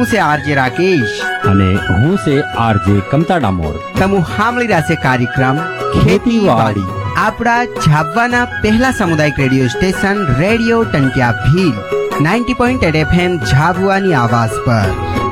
હું છે આરજે રાકેશ અને હું છે આરજે કમતા ડામોર. તમુ સાંભળી રહ્યા છે કાર્યક્રમ ખેતીવાડી આપણા ઝાબવાના પહેલા સામુદાયિક radio station radio ટંટિયા Bhil 90.8 FM ઝાબવાની આવાજ પર.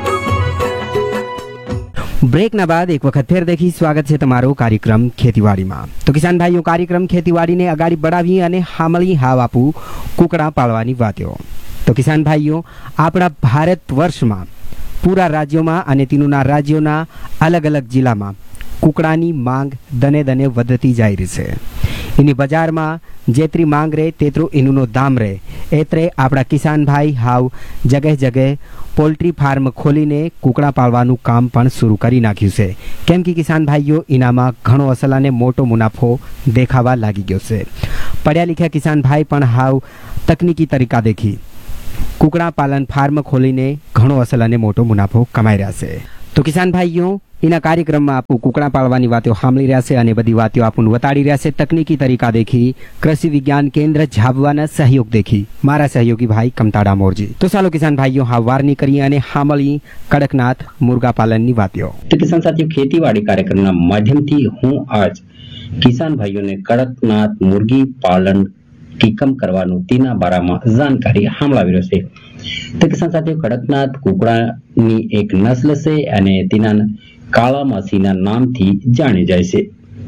બ્રેકના બાદ એક વખત ફેર દેખી સ્વાગત છે તમારો કાર્યક્રમ ખેતીવાડીમાં. તો કિસાન ભાઈઓ, કાર્યક્રમ ખેતીવાડીને અગાડી બઢાવી અને હામળી હાવ આપું કુકડા પાળવાની વાતો. તો કિસાન ભાઈઓ, આપણા ભારત વર્ષમાં પૂરા રાજ્યોમાં અને તીનુના રાજ્યોના અલગ અલગ જિલ્લામાં કુકડાની માંગ દને દને વધતી જાય રહી છે. એની બજારમાં જેતરી માંગ રહે તેતરો એનું દામ રહે. એટલે આપણા કિસાન ભાઈ હાવ જગ્યાએ જગ્યાએ પોલ્ટ્રી ફાર્મ ખોલીને કુકડા પાળવાનું કામ પણ શરૂ કરી નાખ્યું છે. કેમ કે કિસાન ભાઈઓ, એનામાં ઘણો અસલ અને મોટો મુનાફો દેખાવા લાગી ગયો છે. પઢ્યા લીખ્યા કિસાન ભાઈ પણ હાવ તકનીકી તરીકા દેખી કુકડા પાલન ફાર્મ ખોલીને ઘણો અસલ અને મોટો મુનાફો કમાઈ રહ્યા છે. તો કિસાન ભાઈઓ, એના કાર્યક્રમમાં આપું કુકડા પાળવાની વાતો સાંભળી રહ્યા છે અને બધી વાતો આપણને વતાડી રહ્યા છે તકનીકી તરીકા દેખી કૃષિ વિજ્ઞાન કેન્દ્ર ઝાબવાના સહયોગ દેખી મારા સહયોગી ભાઈ કમતા ડામોરજી. તો ચાલો કિસાન ભાઈઓ, હા વારની કરીએ અને સાંભળી કડકનાથ મુર્ગા પાલનની વાતો. તો કિસાન સાથીઓ, ખેતીવાડી કાર્યક્રમના માધ્યમથી હું આજ કિસાન ભાઈઓને કડકનાથ મુર્ગી પાલન ટીકમ કરવાનું તેના બારામાં જાણકારી સાંભળાવી રહ્યો છે. તો કિસાન સાથીઓ, કડકનાથ કુકડાની એક નસ્લ છે અને તેના કાળા માસીના નામથી જાણી જાય છે.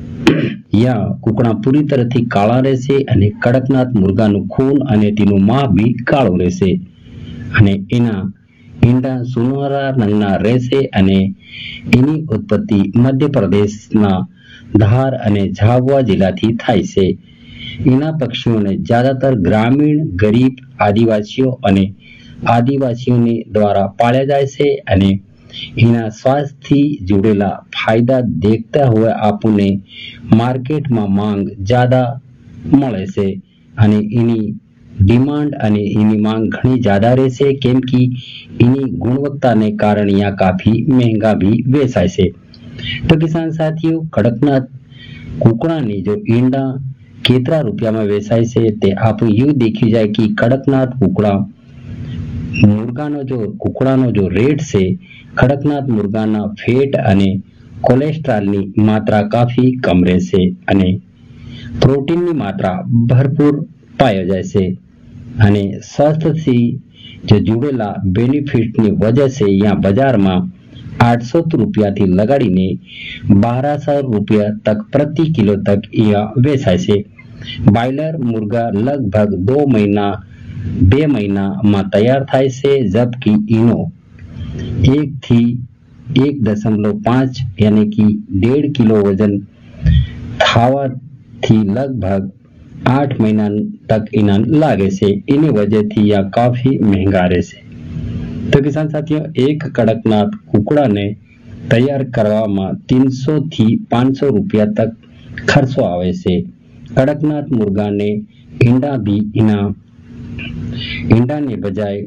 યા કુકડા પૂરી તરહથી કાળા રહેશે અને કડકનાથ મુર્ગાનું ખૂન અને તેનું માહ બી કાળું રહેશે અને એના ઈંડા સુનહરા રંગના રહેશે અને એની ઉત્પત્તિ મધ્યપ્રદેશના ધાર અને ઝાબુઆ જિલ્લાથી થાય છે. એના પક્ષીઓને જ્યાદાતર ગ્રામીણ ગરીબ આદિવાસીઓ અને આદિવાસીઓની દ્વારા પાળ્યા જાય છે અને એના સ્વાસ્થ્યથી જોડેલા ફાયદા દેખતા હોય આપણને માર્કેટમાં માંગ જ્યાદા મળે છે અને એની ડિમાન્ડ અને એની માંગ ઘણી જ્યાદા રહેશે. કેમ કે એની ગુણવત્તાને કારણે અહીંયા કાફી મહેંગા બી વેચાય છે. તો કિસાન સાથીઓ, કડકનાથ કુકડાની જો ઈંડા કેટલા રૂપિયામાં વેચાય છે તે આપણે એવું દેખી જાય કે કડકનાથ કુકડાનો જો રેટ છે, કડકનાથ મુર્ગાના ફેટ અને કોલેસ્ટ્રોલની માત્રા કાફી કમ રહેશે અને પ્રોટીનની માત્રા ભરપૂર પાયો જાય છે અને સ્વાસ્થ્યથી જે જોડેલા બેનિફિટની વજહ છે અહીંયા બજારમાં 800 રૂપિયાથી લગાડીને 1200 રૂપિયા તક પ્રતિ કિલો તક અહીંયા વેચાય છે. બાયલર મુર્ગા લગભગ 2 મહિનામાં તૈયાર થાય છે, જબકી એનો 1 થી 1.5 यानी कि 1.5 किलो वजन खावाથી લગભગ 8 મહિના તક એના લાગે છે. એની વજહથી આ કાફી મહેંગા રહેશે. તો કિસાન સાથીઓ, એક કડકનાથ કુકડાને તૈયાર કરવામાં 300 થી 500 રૂપિયા તક ખર્ચો આવે છે. કડકનાથ મુર્ગાને ઈંડા બી એના ઈંડાને બજાય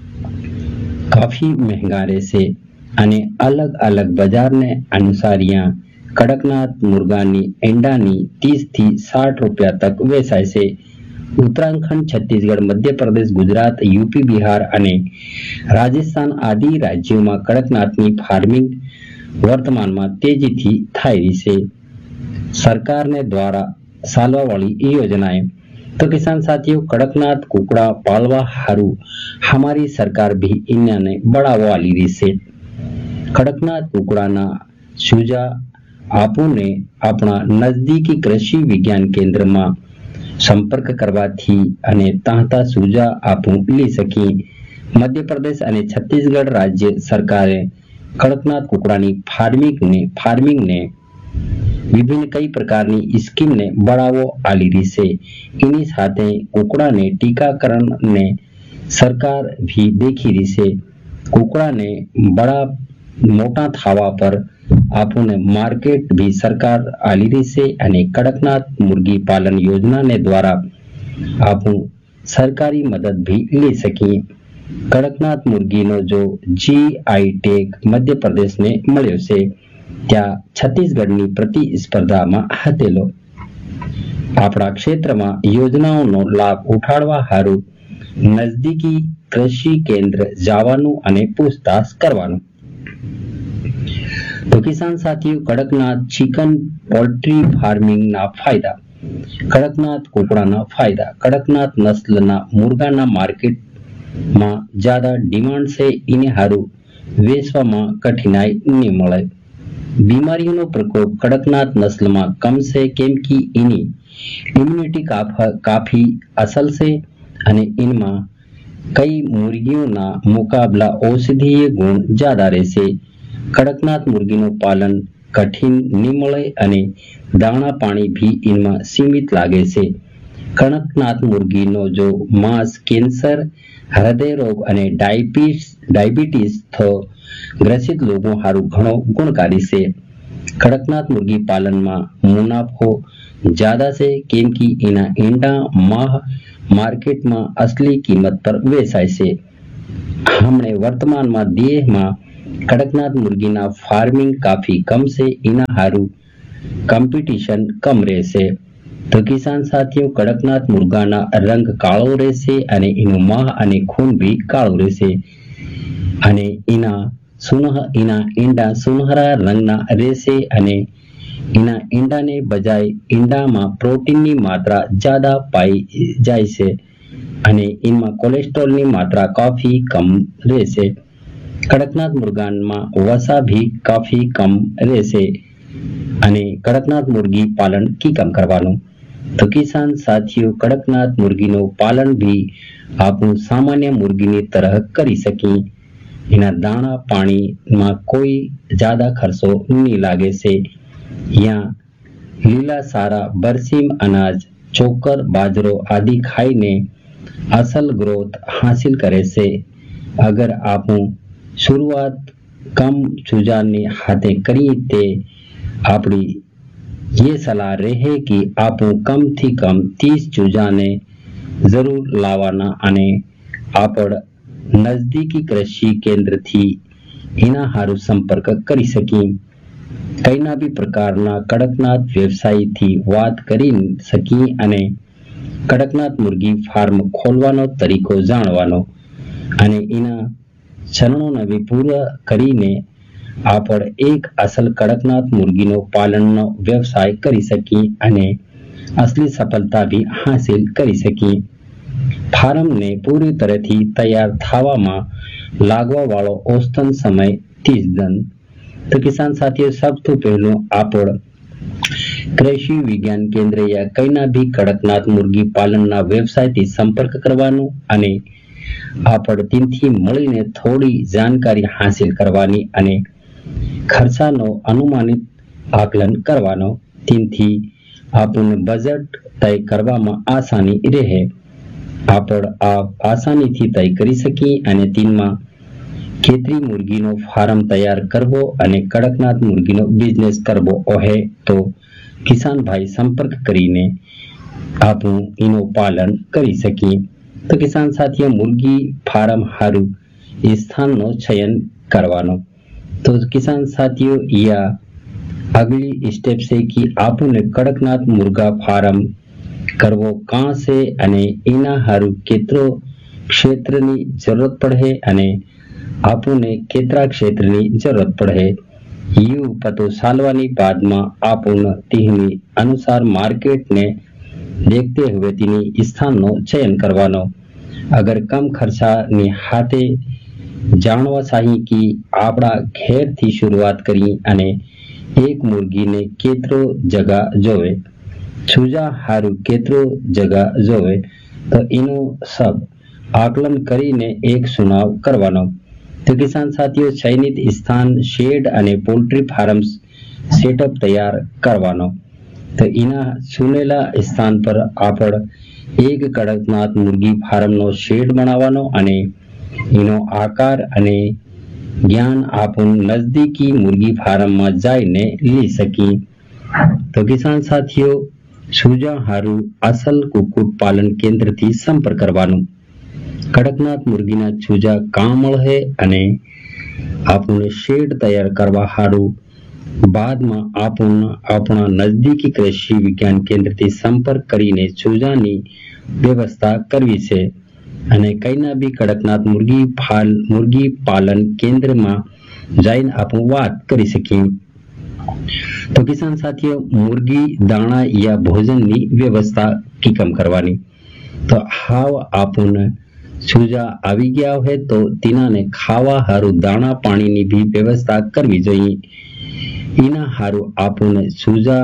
કાફી મહેંગા રહેશે અને અલગ અલગ બજારને અનુસાર અહીંયા કડકનાથ મુર્ગાની ઈંડાની 30 થી 60 રૂપિયા તક વેચાય છે. ઉત્તરાખંડ, છત્તીસગઢ, મધ્યપ્રદેશ, ગુજરાત, યુપી, બિહાર અને રાજસ્થાન આદિ રાજ્યોમાં કડકનાથની ફાર્મિંગ વર્તમાનમાં તેજીથી થઈ રહી છે. સરકારને દ્વારા ચાલવાવાળી એ યોજનાએ તો કિસાન સાથીઓ, કડકનાથ કુકડા પાળવા હારું हमारी सरकार भी इन्होंने बढ़ावा आली रही है. कड़कनाथ कुकड़ाना सूजा आपने अपना नजदीकी कृषि विज्ञान केंद्र में संपर्क करवाथी अने तांता सूजा आपू ली सकी. मध्य प्रदेश अने छत्तीसगढ़ राज्य सरकारे कड़कनाथ कुकड़ानी फार्मिंग ने विभिन्न कई प्रकारनी स्कीम ने बढ़ावो आली रही है. इनी साथे कुकड़ा ने टीकाकरण ने सरकार भी देखी रही है. कुकड़ा ने बड़ा मोटा थावा पर आपने मार्केट भी सरकार आली रही है अने कड़कनाथ मुर्गी पालन योजना ने द्वारा आप सरकारी मदद भी ले सकी. कड़कनाथ मुर्गी नो जो GI टैग मध्य प्रदेश ने मळ्यो छे त्या छत्तीसगढ़नी प्रतिस्पर्धा में हतेलो. આપણા ક્ષેત્રમાં યોજનાઓનો લાભ ઉઠાડવા હારું નજદીકી કૃષિ કેન્દ્ર જવાનું અને પૂછતાછ કરવાનું. તો કિસાન સાથીઓ, કડકનાથ ચિકન પોલ્ટ્રી ફાર્મિંગના ફાયદા. કડકનાથ કુકડાના ફાયદા. કડકનાથ નસ્લના મુર્ગાના માર્કેટમાં જ્યાદા ડિમાન્ડ છે, એને હારું વેચવામાં કઠિનાઈ નહીં મળે. બીમારીઓનો પ્રકોપ કડકનાથ નસ્લમાં કમ છે, કેમ કે એની ઇમ્યુનિટી કાફી અસલ છે અને એમાં કઈ મુર્ગીઓના મુકાબલા ઔષધીય ગુણ જ્યાદા રહેશે. કડકનાથ મુર્ગીનું પાલન કઠિન નહીં મળે અને દાણા પાણી ભી એમાં સીમિત લાગે છે. કડકનાથ મુર્ગીનો જો માંસ કેન્સર, હૃદય રોગ અને ડાયાબિટીસ ગ્રસિત લોકો હારું ઘણો ગુણકારી છે. કડકનાથ મુર્ગી પાલનમાં મુનાફો જ્યાદા છે, કેમ કે એના ઈંડા માર્કેટમાં અસલી કિંમત પર વેચાય છે. હમણે વર્તમાનમાં દેશમાં કડકનાથ મુર્ગીના ફાર્મિંગ કાફી કમ છે, એના હારું કોમ્પિટિશન કમ રહેશે. તો કિસાન સાથીઓ, કડકનાથ મુર્ગાના રંગ કાળો રહેશે અને એનું માહ અને ખૂન ભી કાળો રહેશે અને એના ઈંડા સુનહરા રંગના રહેશે અને એના ઈંડાને બજાય ઈંડામાં પ્રોટીનની માત્રા જ્યાદા પાઈ જાય છે અને એમાં કોલેસ્ટ્રોલની માત્રા કાફી કમ રહેશે. કડકનાથ મુર્ગામાં વસા ભી કાફી કમ રહેશે. અને કડકનાથ મુર્ગી પાલન કેમ કરવાનું? તો કિસાન સાથીઓ, કડકનાથ મુર્ગીનું પાલન ભી આપણું સામાન્ય મુર્ગીની તરહ કરી શકીએ. એના દાણા પાણીમાં કોઈ જ્યાદા ખર્ચો નહીં લાગે છે. यहाँ લીલા સારા બરસીમ અનાજ, ચોકર, બાજરો આદि ખાઈને અસલ ગ્રોથ હાસિલ કરે છે. અગર આપણું શરૂઆત કમ ચૂજાને હાથે કરીએ તે આપણી ये सलाह रहे कि આપણું કમથી કમ 30 ચૂજાને જરૂર લાવવાના અને આપણ નજદીકી કૃષિ કેન્દ્રથી એના હારું સંપર્ક કરી શકીએ. કઈના બી પ્રકારના કડકનાથ વ્યવસાયથી વાત કરી શકીએ અને કડકનાથ મુર્ગી ફાર્મ ખોલવાનો તરીકો જાણવાનો અને એના ચરણોને બી પૂરા કરીને આપણ એક અસલ કડકનાથ મુર્ગીનો પાલનનો વ્યવસાય કરી શકીએ અને અસલી સફળતા ભી હાસિલ કરી શકીએ. ફાર્મને પૂરી તરહથી તૈયાર થવામાં લાગવા વાળો औसतन સમય 30 दिन. તો કિસાન સાથીઓ, સૌથી પહેલું આપણ કૃષિ વિજ્ઞાન કેન્દ્ર યા કઈના ભી કડકનાથ મુર્ગી પાલનના વ્યવસાયથી સંપર્ક કરવાનો અને આપણ તેનથી મળીને થોડી જાણકારી હાસિલ કરવાની અને ખર્ચાનો અનુમાનિત આકલન કરવાનો. તેનથી આપણને બજેટ તય કરવામાં આસાની રહે. આપણ આસાનીથી તય કરી શકીએ અને તેમાં ખેતરી મુર્ગીનો ફાર્મ તૈયાર કરવો અને કડકનાથ મુર્ગીનો બિઝનેસ કરવો હોય તો કિસાન ભાઈ સંપર્ક કરીને આપણું એનું પાલન કરી શકીએ. તો કિસાન સાથીઓ, મુર્ગી ફાર્મ હારું એ સ્થાનનો ચયન કરવાનો. तो किसान साथियों, या अगली स्टेप से कि आपने कड़कनाथ मुर्गा फार्म करवो कां से अने एना हारू केतरो क्षेत्रनी जरूरत पड़े अने आपने केतरा क्षेत्रनी जरूरत पड़े यू पतो सालवानी बाद में आपने तेनी अनुसार मार्केट ने देखते हुए तेनी स्थान नो चयन करवानो. अगर कम खर्चा ने हाथे जाणवा चाहिए कि आपड़ा घेर थी शुरुआत करी अने एक मुर्गी ने केतरो जगह जोवे, छूजा हारू केतरो जगह जोवे, तो इनो सब आकलन करीने एक चुनाव करवानो. तो किसान साथियों, चयनित स्थान, शेड अने पोल्ट्री फार्म सेटअप तैयार करवानो. तो इना चुनेला स्थान पर आपण एक कड़कनाथ मुर्गी फार्म नो शेड बनावानो अने એનો આકાર અને જ્ઞાન આપણ નજદીકી મુર્ગી ફાર્મમાં જઈને લઈ શકી. તો કિસાન સાથીઓ, સુજા હારું અસલ કુકુટ પાલન કેન્દ્રથી સંપર્ક કરવાનો. કડકનાથ મુર્ગીના ચૂજા કાં મળે અને આપણને શેડ તૈયાર કરવા હારું બાદમાં આપણા નજદીકી કૃષિ વિજ્ઞાન કેન્દ્રથી સંપર્ક કરીને ચૂજાની વ્યવસ્થા કરવી છે. અને કઈના બી કડકનાથ મુર્ગી પાલન કેન્દ્રમાં જઈને આપણે વાત કરી શકીએ. તો કિસાન સાથીઓ, મુર્ગી દાણા યા ભોજનની વ્યવસ્થા કિકમ કરવાની. તો હાવ આપણને સૂજા આવી ગયા હોય તો તેનાને ખાવા હારું દાણા પાણીની બી વ્યવસ્થા કરવી જોઈએ. એના હારું આપણને સૂજા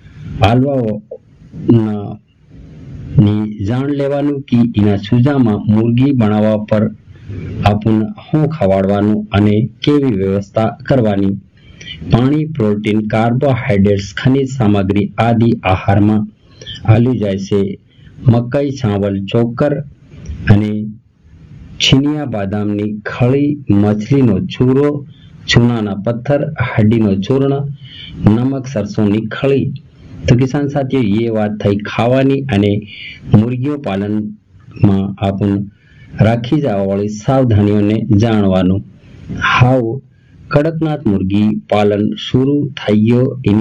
હાલવા ની જાણ લેવાનું કે એના સૂજામાં મુર્ગી બનાવવા પર આપણને શું ખવાડવાનું અને કેવી વ્યવસ્થા કરવાની. પાણી, પ્રોટીન, કાર્બોહાઈડ્રેટ્સ, ખનિજ સામગ્રી આદિ આહારમાં આલી જાય છે. મકઈ, ચાવલ, ચોકર અને છીનિયા બાદામની ખળી, મછલીનો ચૂરો, ચૂનાના પથ્થર, હળદીનો ચૂર્ણ, નમક, સરસોની ખળી. તો કિસાન સાથીઓ, એ વાત થઈ ખાવાની અને મુર્ગીઓ પાલનમાં આપણને રાખી જવા વાળી સાવધાનીઓને જાણવાનું. હાવ કડકનાથ મુર્ગી પાલન શરૂ થઈ ગયો.